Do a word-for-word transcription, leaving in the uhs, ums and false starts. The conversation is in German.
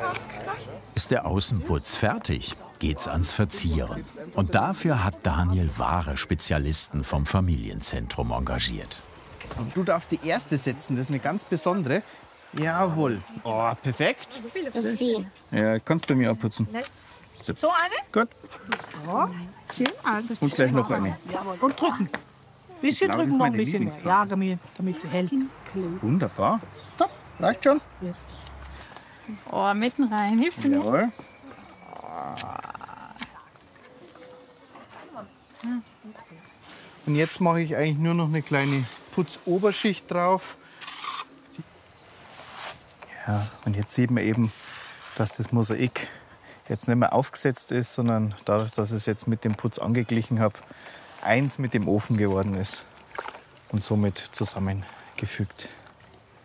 Ist der Außenputz fertig, geht's ans Verzieren. Und dafür hat Daniel wahre Spezialisten vom Familienzentrum engagiert. Du darfst die erste setzen, das ist eine ganz besondere. Jawohl. Oh, perfekt. Ja, kannst bei mir abputzen. So, so eine? Gut. So. Schön. Und gleich noch eine. Und drücken. Ein bisschen Blau, das drücken ist noch ein meine bisschen mehr. Ja, damit, damit sie hält. Wunderbar. Top, reicht schon. Oh, mitten rein. Hilfst du mir? Jawohl. Und jetzt mache ich eigentlich nur noch eine kleine Putzoberschicht drauf. Ja, und jetzt sieht man eben, dass das Mosaik jetzt nicht mehr aufgesetzt ist, sondern dadurch, dass ich es jetzt mit dem Putz angeglichen habe, eins mit dem Ofen geworden ist und somit zusammengefügt.